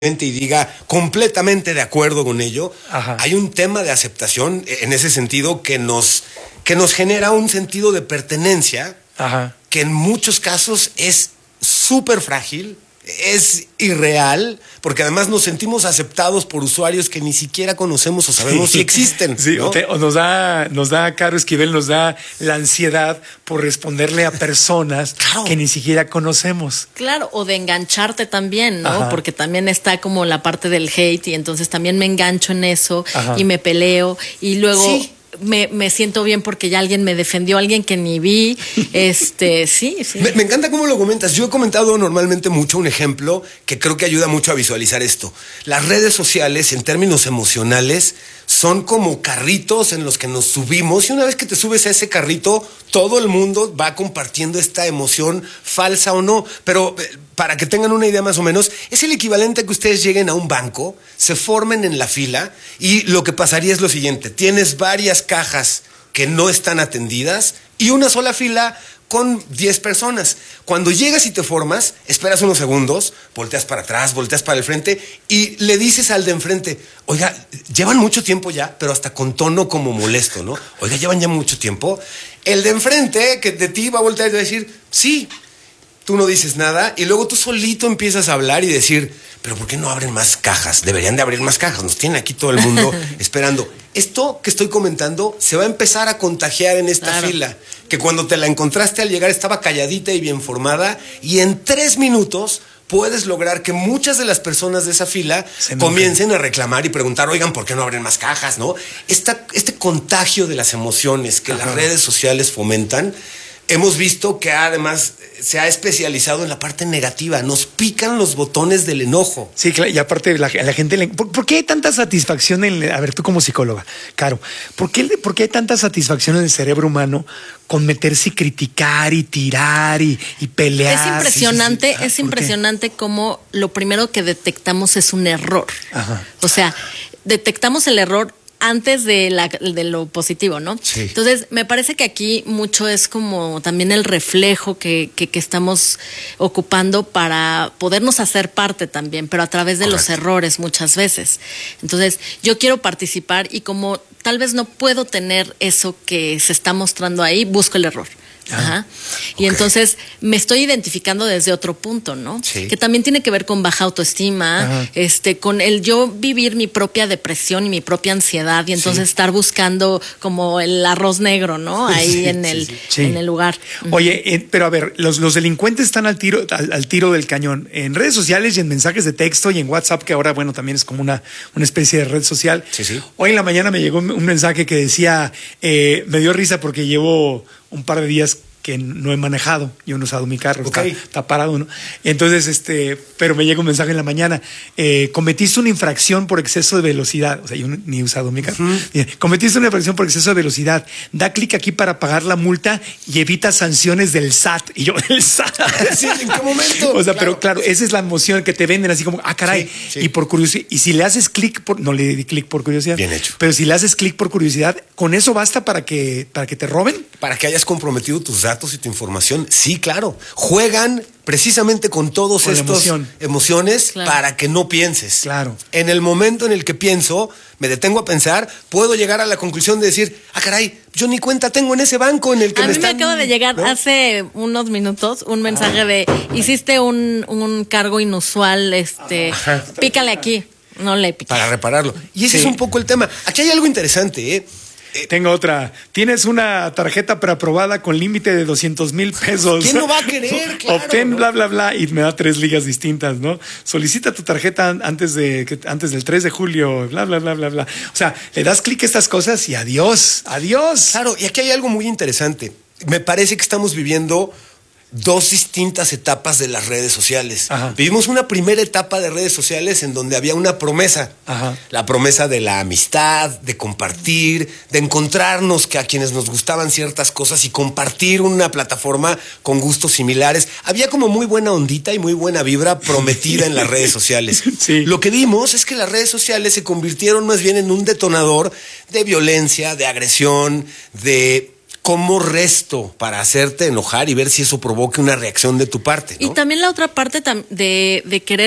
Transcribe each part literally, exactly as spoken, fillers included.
y diga completamente de acuerdo con ello. Ajá. Hay un tema de aceptación en ese sentido que nos, que nos genera un sentido de pertenencia. Ajá. Que en muchos casos es súper frágil, es irreal, porque además nos sentimos aceptados por usuarios que ni siquiera conocemos o sabemos sí. si existen. Sí, ¿no? o, te, o nos da, nos da, Caro Esquivel, nos da la ansiedad por responderle a personas claro. que ni siquiera conocemos. Claro, o de engancharte también, ¿no? Ajá. Porque también está como la parte del hate y entonces también me engancho en eso. Ajá. Y me peleo y luego... Sí. Me, me siento bien porque ya alguien me defendió, alguien que ni vi. Este, sí, sí. Me, me encanta cómo lo comentas. Yo he comentado normalmente mucho un ejemplo que creo que ayuda mucho a visualizar esto. Las redes sociales, en términos emocionales, son como carritos en los que nos subimos y una vez que te subes a ese carrito, todo el mundo va compartiendo esta emoción, falsa o no. Pero para que tengan una idea más o menos, es el equivalente a que ustedes lleguen a un banco, se formen en la fila y lo que pasaría es lo siguiente. Tienes varias cajas que no están atendidas y una sola fila con diez personas. Cuando llegas y te formas, esperas unos segundos, volteas para atrás, volteas para el frente y le dices al de enfrente, oiga, llevan mucho tiempo ya, pero hasta con tono como molesto, ¿no? Oiga, llevan ya mucho tiempo. El de enfrente, que de ti va a voltear y va a decir, sí. Tú no dices nada y luego tú solito empiezas a hablar y decir, pero ¿por qué no abren más cajas? Deberían de abrir más cajas, nos tiene aquí todo el mundo esperando. Esto que estoy comentando se va a empezar a contagiar en esta claro. fila, que cuando te la encontraste al llegar estaba calladita y bien formada y en tres minutos puedes lograr que muchas de las personas de esa fila comiencen a reclamar y preguntar, oigan, ¿por qué no abren más cajas? ¿No? Esta, este contagio de las emociones que Ajá. las redes sociales fomentan, hemos visto que además se ha especializado en la parte negativa. Nos pican los botones del enojo. Sí, claro, y aparte la, la gente... Le, ¿por, ¿Por qué hay tanta satisfacción en... A ver, tú como psicóloga, Caro, ¿por qué, ¿por qué hay tanta satisfacción en el cerebro humano con meterse y criticar y tirar y, y pelear? Es impresionante, sí, sí, sí. Ah, es impresionante cómo lo primero que detectamos es un error. Ajá. O sea, detectamos el error antes de, la, de lo positivo, ¿no? Sí. Entonces, me parece que aquí mucho es como también el reflejo que, que, que estamos ocupando para podernos hacer parte también, pero a través de Correcto. Los errores muchas veces. Entonces, yo quiero participar y como tal vez no puedo tener eso que se está mostrando ahí, busco el error. Ajá. Y okay. entonces me estoy identificando desde otro punto, ¿no? Sí. Que también tiene que ver con baja autoestima, Ajá. este, con el yo vivir mi propia depresión y mi propia ansiedad y entonces sí. estar buscando como el arroz negro, ¿no? Ahí sí, en, sí, el, sí. en el lugar. Oye, eh, pero a ver, los, los delincuentes están al tiro, al, al tiro del cañón en redes sociales y en mensajes de texto y en WhatsApp, que ahora, bueno, también es como una, una especie de red social. Sí, sí. Hoy en la mañana me llegó un mensaje que decía, eh, me dio risa porque llevo un par de días que no he manejado, yo no he usado mi carro, okay. está, está parado, ¿no? Entonces, este, pero me llega un mensaje en la mañana, eh, cometiste una infracción por exceso de velocidad, o sea, yo no, ni he usado mi carro, uh-huh. cometiste una infracción por exceso de velocidad, da clic aquí para pagar la multa y evita sanciones del S A T, y yo, ¿el S A T? Sí, ¿en qué momento? O sea, claro. pero claro, esa es la emoción que te venden, así como, ah, caray, sí, sí. y por curiosidad, y si le haces clic por, no le di clic por curiosidad, bien hecho, pero si le haces clic por curiosidad, ¿con eso basta para que, para que te roben? Para que hayas comprometido tus datos y tu información. Sí, claro. Juegan precisamente con todos con estos emoción. emociones claro. para que no pienses. Claro. En el momento en el que pienso, me detengo a pensar, puedo llegar a la conclusión de decir, ah, caray, yo ni cuenta tengo en ese banco en el que a me mí están... me acaba de llegar ¿no? hace unos minutos un mensaje ah. de, hiciste un, un cargo inusual, este, Ajá. pícale aquí. No le piques. Para repararlo. Y ese sí. es un poco el tema. Aquí hay algo interesante, ¿eh? Eh, Tengo otra. Tienes una tarjeta preaprobada con límite de doscientos mil pesos. ¿Quién no va a querer? Claro, Obtén ¿no? bla, bla, bla. Y me da tres ligas distintas, ¿no? Solicita tu tarjeta antes, de, antes del tres de julio, bla, bla, bla, bla, bla. O sea, le das clic a estas cosas y adiós, adiós. Claro, y aquí hay algo muy interesante. Me parece que estamos viviendo dos distintas etapas de las redes sociales. Ajá. Vivimos una primera etapa de redes sociales en donde había una promesa. Ajá. La promesa de la amistad, de compartir, de encontrarnos que a quienes nos gustaban ciertas cosas y compartir una plataforma con gustos similares. Había como muy buena ondita y muy buena vibra prometida en las redes sociales. Sí. Lo que vimos es que las redes sociales se convirtieron más bien en un detonador de violencia, de agresión, de... ¿Cómo resto para hacerte enojar y ver si eso provoca una reacción de tu parte, ¿no? Y también la otra parte de, de querer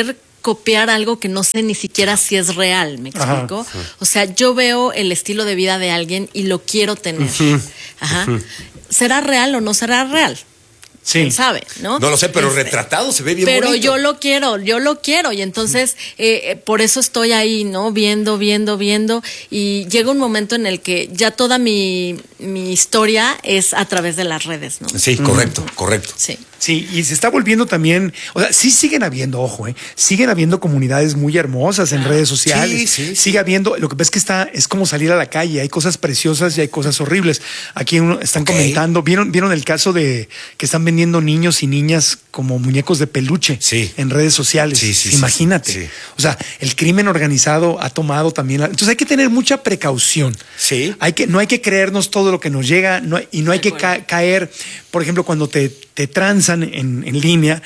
copiar algo que no sé ni siquiera si es real, ¿me explico? Ajá. O sea, yo veo el estilo de vida de alguien y lo quiero tener. Uh-huh. Ajá. Uh-huh. ¿Será real o no será real? Sí. ¿Quién sabe, no? No lo sé, pero este, retratado se ve bien pero bonito. Pero yo lo quiero, yo lo quiero. Y entonces, eh, por eso estoy ahí, ¿no? Viendo, viendo, viendo. Y llega un momento en el que ya toda mi, mi historia es a través de las redes, ¿no? Sí, correcto, mm. correcto. Sí. Sí, y se está volviendo también, o sea, sí siguen habiendo, ojo, eh, siguen habiendo comunidades muy hermosas en redes sociales. Sí, sí. Sigue habiendo, lo que pasa es que está, es como salir a la calle, hay cosas preciosas y hay cosas horribles. Aquí uno, están okay. comentando, ¿vieron, vieron el caso de que están vendiendo niños y niñas como muñecos de peluche sí. en redes sociales? Sí, sí, Imagínate. Sí, sí. O sea, el crimen organizado ha tomado también, la, entonces hay que tener mucha precaución. Sí. Hay que, no hay que creernos todo lo que nos llega, no, y no hay que ca- caer, por ejemplo, cuando te, te transan en, en línea,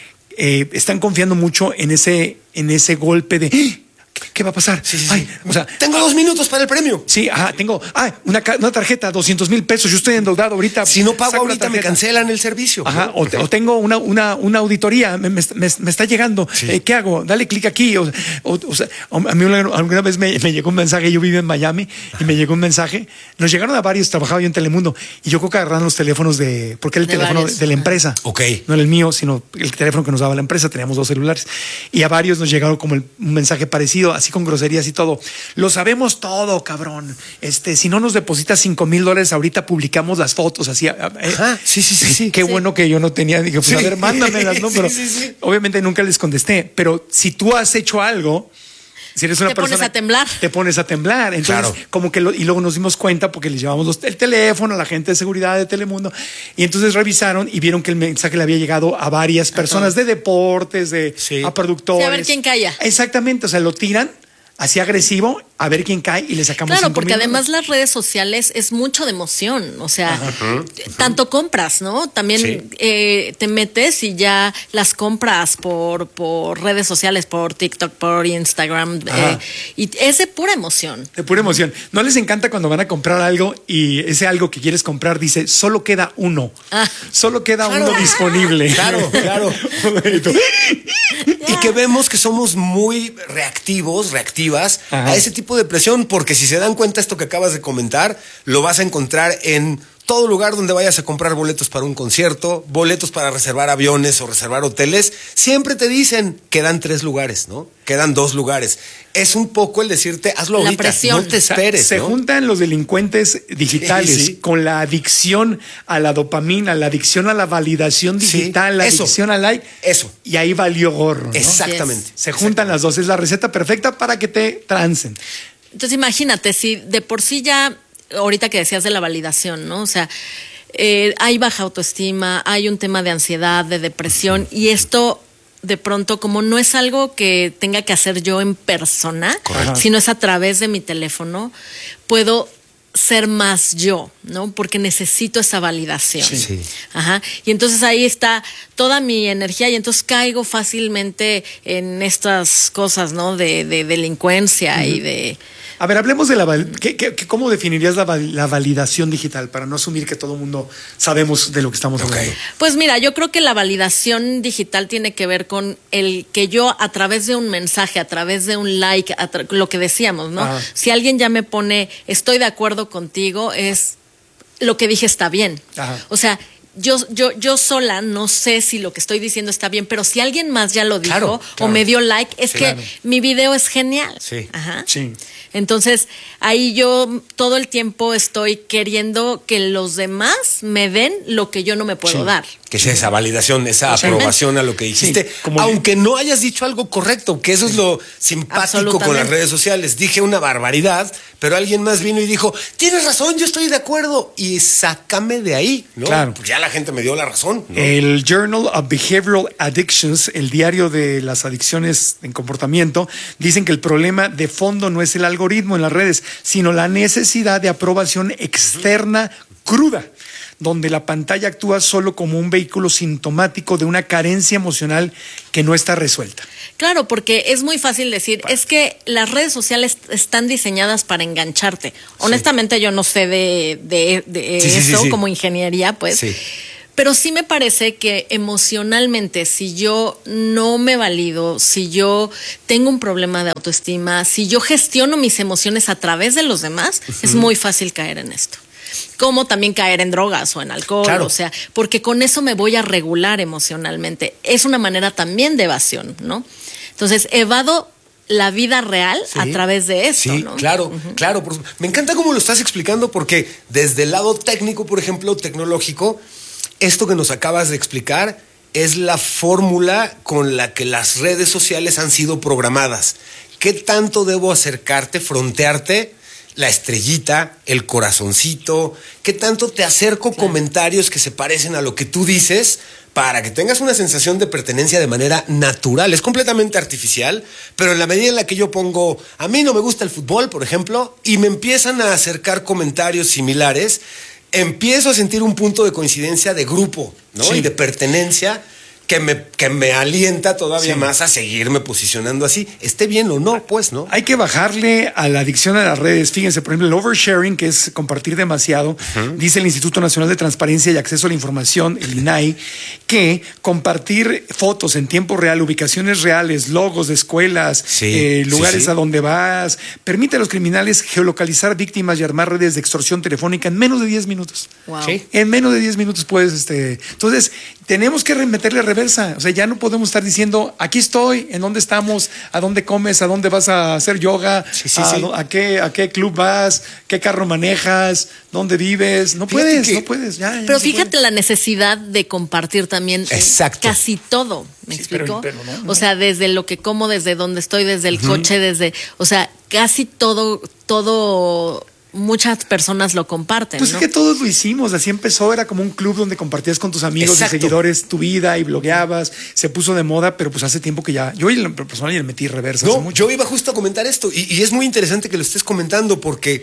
eh, están confiando mucho en ese, en ese golpe de ¿qué, qué va a pasar? Sí, sí, Ay, sí. O sea, tengo ah, dos minutos para el premio. Sí, ajá, tengo ah, una, una tarjeta, doscientos mil pesos, yo estoy endeudado ahorita. Si no pago ahorita me cancelan el servicio. Ajá, o, te, o tengo una, una, una auditoría, me, me, me, me está llegando. Sí. Eh, ¿Qué hago? Dale clic aquí. O, o, o sea, a mí una, alguna vez me, me llegó un mensaje, yo vivo en Miami, y me llegó un mensaje. Nos llegaron a varios, trabajaba yo en Telemundo, y yo creo que agarraron los teléfonos de, porque era el de teléfono varios. de la empresa. Ok. No era el mío, sino el teléfono que nos daba la empresa, teníamos dos celulares. Y a varios nos llegaron como el, un mensaje parecido, así con groserías y todo. Lo sabemos todo, cabrón. Este, si no nos depositas cinco mil dólares ahorita, publicamos las fotos, así. Ajá, sí, sí, sí, sí. Qué sí. bueno que yo no tenía. Dije, pues sí. a ver, mándamelas, ¿no? Pero sí, sí, sí. obviamente nunca les contesté. Pero si tú has hecho algo, si eres una te persona, pones a temblar. Te pones a temblar. Entonces, claro. como que lo, y luego nos dimos cuenta porque les llevamos los, el teléfono a la gente de seguridad de Telemundo. Y entonces revisaron y vieron que el mensaje le había llegado a varias personas Ajá. de deportes, de sí. a productores. Sí, a ver quién calla. Exactamente. O sea, lo tiran así agresivo, a ver quién cae y le sacamos. Claro, porque además las redes sociales es mucho de emoción, o sea, uh-huh, uh-huh. tanto compras, ¿no? También sí. eh, te metes y ya las compras por, por redes sociales, por TikTok, por Instagram, eh, y es de pura emoción. De pura emoción. ¿No les encanta cuando van a comprar algo y ese algo que quieres comprar dice, solo queda uno, ah. solo queda claro. uno disponible? Claro, claro. Y que vemos que somos muy reactivos, reactivas Ajá. a ese tipo de presión, porque si se dan cuenta esto que acabas de comentar, lo vas a encontrar en todo lugar donde vayas a comprar boletos para un concierto, boletos para reservar aviones o reservar hoteles, siempre te dicen, quedan tres lugares, ¿no? Quedan dos lugares. Es un poco el decirte, hazlo la ahorita, presión. no te esperes. Se ¿no? juntan los delincuentes digitales sí, sí. con la adicción a la dopamina, la adicción a la validación digital, sí, la eso, adicción al like. Eso. Y ahí valió gorro, ¿no? Exactamente. Se juntan las dos, es la receta perfecta para que te trancen. Entonces imagínate, si de por sí ya, ahorita que decías de la validación, ¿no? O sea, eh, hay baja autoestima, hay un tema de ansiedad, de depresión, y esto de pronto, como no es algo que tenga que hacer yo en persona, Correcto. sino es a través de mi teléfono, puedo ser más yo, ¿no? Porque necesito esa validación. Sí. Ajá. Y entonces ahí está toda mi energía y entonces caigo fácilmente en estas cosas, ¿no? De, de delincuencia uh-huh. y de... A ver, hablemos de la... ¿qué, qué, ¿Cómo definirías la, la validación digital? Para no asumir que todo el mundo sabemos de lo que estamos hablando. Okay. Pues mira, yo creo que la validación digital tiene que ver con el que yo a través de un mensaje, a través de un like, tra- lo que decíamos, ¿no? Ajá. Si alguien ya me pone, estoy de acuerdo contigo, es lo que dije está bien. Ajá. O sea... Yo, yo, yo sola no sé si lo que estoy diciendo está bien, pero si alguien más ya lo dijo claro, claro. o me dio like, es sí, que claro. mi video es genial. Sí. Ajá. Sí. Entonces, ahí yo todo el tiempo estoy queriendo que los demás me den lo que yo no me puedo sí. dar. Que sea esa validación, esa aprobación a lo que dijiste, sí, como aunque yo... no hayas dicho algo correcto, que eso es lo simpático con las redes sociales. Dije una barbaridad, pero alguien más vino y dijo, tienes razón, yo estoy de acuerdo, y sácame de ahí, ¿no? Claro. Pues ya la gente me dio la razón, ¿no? El Journal of Behavioral Addictions, el diario de las adicciones en comportamiento, dicen que el problema de fondo no es el algoritmo en las redes, sino la necesidad de aprobación externa cruda, donde la pantalla actúa solo como un vehículo sintomático de una carencia emocional que no está resuelta. Claro, porque es muy fácil decir, es que las redes sociales están diseñadas para engancharte. Honestamente, sí. yo no sé de, de, de sí, eso sí, sí, sí. como ingeniería, pues. Sí. Pero sí me parece que emocionalmente, si yo no me valido, si yo tengo un problema de autoestima, si yo gestiono mis emociones a través de los demás, uh-huh. es muy fácil caer en esto. Como también caer en drogas o en alcohol, claro. o sea, porque con eso me voy a regular emocionalmente. Es una manera también de evasión, ¿no? Entonces, evado la vida real sí, a través de eso, sí, ¿no? claro, uh-huh. claro. Me encanta cómo lo estás explicando porque desde el lado técnico, por ejemplo, tecnológico, esto que nos acabas de explicar es la fórmula con la que las redes sociales han sido programadas. ¿Qué tanto debo acercarte, frontearte? La estrellita, el corazoncito, ¿qué tanto te acerco claro. comentarios que se parecen a lo que tú dices para que tengas una sensación de pertenencia de manera natural? Es completamente artificial, pero en la medida en la que yo pongo, a mí no me gusta el fútbol, por ejemplo, y me empiezan a acercar comentarios similares, empiezo a sentir un punto de coincidencia de grupo, ¿no? Sí. Y de pertenencia que me, que me alienta todavía sí. más a seguirme posicionando así. Esté bien o no, pues, ¿no? Hay que bajarle a la adicción a las redes. Fíjense, por ejemplo, el oversharing, que es compartir demasiado, uh-huh. dice el Instituto Nacional de Transparencia y Acceso a la Información, el I N A I, que compartir fotos en tiempo real, ubicaciones reales, logos de escuelas, sí, eh, lugares sí, sí. a donde vas, permite a los criminales geolocalizar víctimas y armar redes de extorsión telefónica en menos de diez minutos. Wow. ¿Sí? En menos de diez minutos puedes, este... Entonces, tenemos que meterle reversa. O sea, ya no podemos estar diciendo, aquí estoy, en dónde estamos, a dónde comes, a dónde vas a hacer yoga, sí, sí, a, sí. A, qué, a qué club vas, qué carro manejas, dónde vives. No fíjate puedes, que, no puedes. Ya, ya pero no fíjate puede. La necesidad de compartir también Exacto. casi todo. ¿Me sí, explico? Pero, pero no, no. O sea, desde lo que como, desde dónde estoy, desde el uh-huh. coche, desde, o sea, casi todo, todo... muchas personas lo comparten. Pues ¿no? es que todos lo hicimos, así empezó, era como un club donde compartías con tus amigos Exacto. y seguidores tu vida y blogueabas, se puso de moda, pero pues hace tiempo que ya, yo en lo personal ya le metí reversa. No, yo iba justo a comentar esto y, y es muy interesante que lo estés comentando porque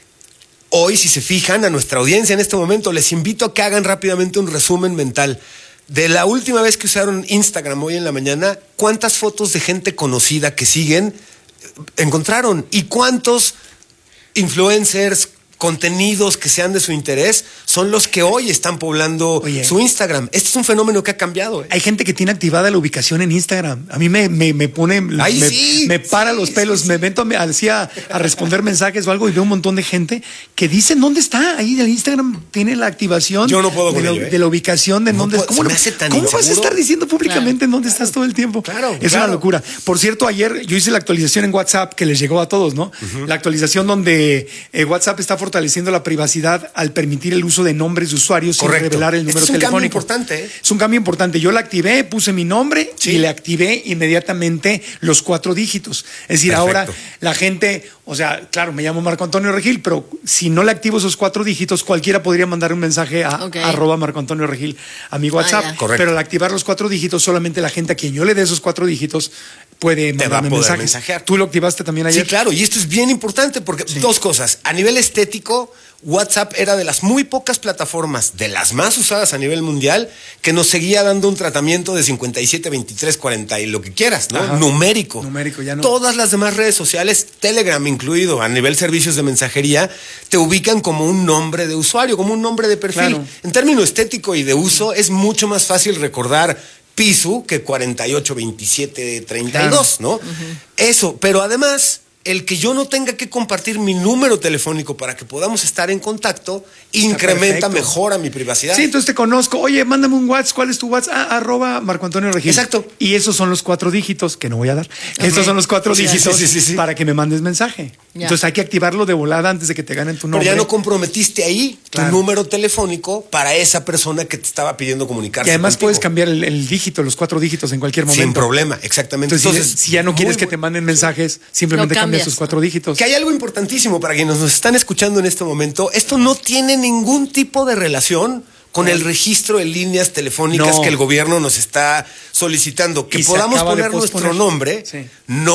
hoy, si se fijan, a nuestra audiencia en este momento, les invito a que hagan rápidamente un resumen mental. De la última vez que usaron Instagram hoy en la mañana, ¿cuántas fotos de gente conocida que siguen encontraron? ¿Y cuántos influencers, contenidos que sean de su interés son los que hoy están poblando Oye, su Instagram? Este es un fenómeno que ha cambiado. ¿eh? Hay gente que tiene activada la ubicación en Instagram. A mí me, me, me pone, Ay, me, sí, me para sí, los pelos, sí, me sí. meto a, a, a responder mensajes o algo y veo un montón de gente que dicen dónde está. Ahí el Instagram tiene la activación. Yo no puedo de, con la, ello, ¿eh? de la ubicación de no dónde puedo, ¿Cómo, me hace tan ¿cómo inseguro? vas a estar diciendo públicamente claro, en dónde claro. estás todo el tiempo? Claro, es claro. una locura. Por cierto, ayer yo hice la actualización en WhatsApp que les llegó a todos, ¿no? Uh-huh. La actualización donde eh, WhatsApp está fortaleciendo la privacidad al permitir el uso de nombres de usuarios Correcto. sin revelar el número este es un telefónico. Cambio importante, ¿eh? Es un cambio importante. Yo la activé, puse mi nombre sí. y le activé inmediatamente los cuatro dígitos. Es decir, Perfecto. Ahora la gente, o sea, claro, me llamo Marco Antonio Regil, pero si no le activo esos cuatro dígitos, cualquiera podría mandar un mensaje a okay. arroba Marco Antonio Regil a mi WhatsApp. Ah, pero al activar los cuatro dígitos, solamente la gente a quien yo le dé esos cuatro dígitos puede Te mandarme va a poder mensajes. mensajear. ¿Tú lo activaste también ayer? Sí, claro, y esto es bien importante porque sí. dos cosas. A nivel estético, WhatsApp era de las muy pocas plataformas, de las más usadas a nivel mundial, que nos seguía dando un tratamiento de cincuenta y siete, veintitrés, cuarenta y lo que quieras, ¿no? Ajá. Numérico. Numérico, ya no. Todas las demás redes sociales, Telegram incluido, a nivel servicios de mensajería, te ubican como un nombre de usuario, como un nombre de perfil. Claro. En términos estético y de uso, es mucho más fácil recordar Pisu que cuarenta y ocho, veintisiete, treinta y dos, ¿no? Uh-huh. Eso, pero además, el que yo no tenga que compartir mi número telefónico para que podamos estar en contacto, Está incrementa, perfecto. Mejora mi privacidad. Sí, entonces te conozco. Oye, mándame un WhatsApp. ¿Cuál es tu WhatsApp? Ah, arroba Marco Antonio Regil. Exacto. Y esos son los cuatro dígitos, que no voy a dar. Okay. Estos son los cuatro sí, dígitos sí, sí, sí, sí. para que me mandes mensaje. Ya. Entonces hay que activarlo de volada antes de que te ganen tu nombre. Pero ya no comprometiste ahí claro. tu número telefónico para esa persona que te estaba pidiendo comunicarse. Y además contigo. Puedes cambiar el, el dígito, los cuatro dígitos en cualquier momento. Sin problema, exactamente. Entonces, Entonces si, si ya no quieres que te manden mensajes, simplemente cambias tus cuatro dígitos. Que hay algo importantísimo para quienes nos están escuchando en este momento. Esto no tiene ningún tipo de relación con el registro de líneas telefónicas no. que el gobierno nos está solicitando. Que y podamos poner nuestro nombre sí. no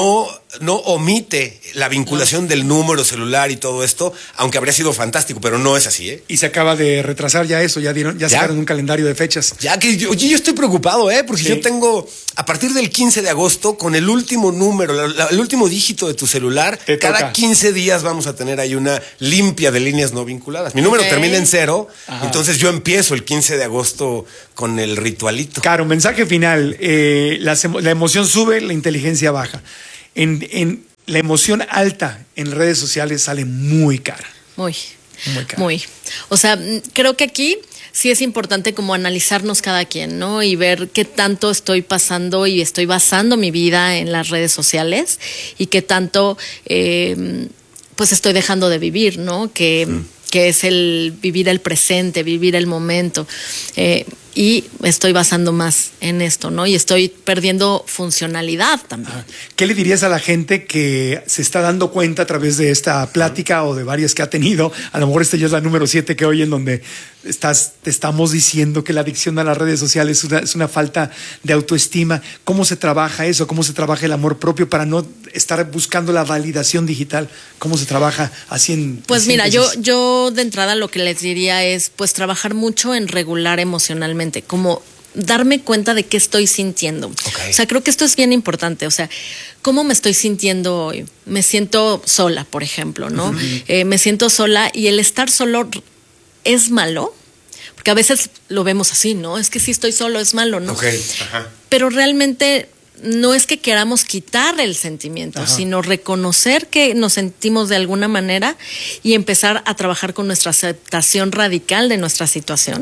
no omite la vinculación no. del número celular y todo esto, aunque habría sido fantástico, pero no es así, ¿eh? Y se acaba de retrasar ya eso, ya dieron, ya, ¿Ya? sacaron un calendario de fechas. Ya que yo, yo estoy preocupado, ¿eh? Porque sí. yo tengo, a partir del quince de agosto, con el último número, la, la, el último dígito de tu celular, Te cada toca. quince días vamos a tener ahí una limpia de líneas no vinculadas. Mi número okay. termina en cero, Ajá. entonces yo empiezo el quince de agosto con el ritualito. Claro, mensaje final, eh, la, la emoción sube, la inteligencia baja. En, en la emoción alta en redes sociales sale muy cara. Muy, muy cara. Muy. O sea, creo que aquí sí es importante como analizarnos cada quien, ¿no? Y ver qué tanto estoy pasando y estoy basando mi vida en las redes sociales y qué tanto eh, pues estoy dejando de vivir, ¿no? Que, mm. que es el vivir el presente, vivir el momento. Eh, Y estoy basando más en esto, ¿no? Y estoy perdiendo funcionalidad también. ¿Qué le dirías a la gente que se está dando cuenta a través de esta plática o de varias que ha tenido? A lo mejor esta ya es la número siete que oyen, donde estás, te estamos diciendo que la adicción a las redes sociales es una, es una falta de autoestima. ¿Cómo se trabaja eso? ¿Cómo se trabaja el amor propio para no estar buscando la validación digital? ¿Cómo se trabaja así en Pues en mira, yo, yo de entrada lo que les diría es pues trabajar mucho en regular emocionalmente, como darme cuenta de qué estoy sintiendo. Okay. O sea, creo que esto es bien importante. O sea, ¿cómo me estoy sintiendo hoy? Me siento sola, por ejemplo, ¿no? Uh-huh. Eh, me siento sola y el estar solo es malo, porque a veces lo vemos así, ¿no? Es que si estoy solo es malo, ¿no? Okay. Ajá. Pero realmente no es que queramos quitar el sentimiento, Ajá. sino reconocer que nos sentimos de alguna manera y empezar a trabajar con nuestra aceptación radical de nuestra situación.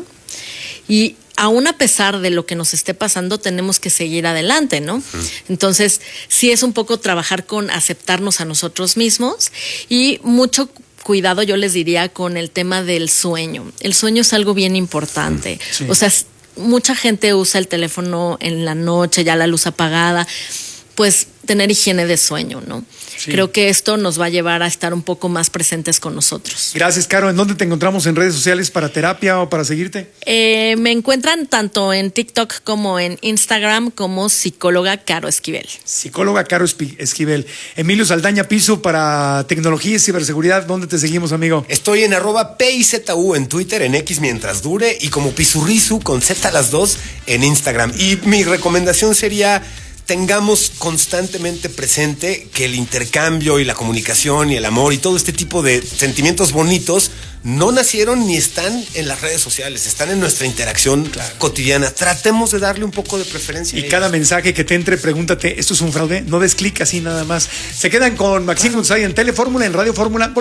Y aún a pesar de lo que nos esté pasando, tenemos que seguir adelante, ¿no? Uh-huh. Entonces, sí es un poco trabajar con aceptarnos a nosotros mismos y mucho cuidado, yo les diría, con el tema del sueño. El sueño es algo bien importante. Sí. O sea, mucha gente usa el teléfono en la noche, ya la luz apagada, pues tener higiene de sueño, ¿no? Sí. Creo que esto nos va a llevar a estar un poco más presentes con nosotros. Gracias, Caro. ¿En dónde te encontramos en redes sociales para terapia o para seguirte? Eh, me encuentran tanto en TikTok como en Instagram como psicóloga Caro Esquivel. Psicóloga Caro Esquivel. Emilio Saldaña Piso para tecnología y ciberseguridad. ¿Dónde te seguimos, amigo? Estoy en arroba P I Z U en Twitter, en X mientras dure, y como Pisurrizu con Z las dos en Instagram. Y mi recomendación sería: tengamos constantemente presente que el intercambio y la comunicación y el amor y todo este tipo de sentimientos bonitos no nacieron ni están en las redes sociales, están en nuestra interacción claro. cotidiana. Tratemos de darle un poco de preferencia. Y cada mensaje que te entre, pregúntate, ¿esto es un fraude? No des clic así nada más. Se quedan con Maxine González en Telefórmula, en Radio Fórmula.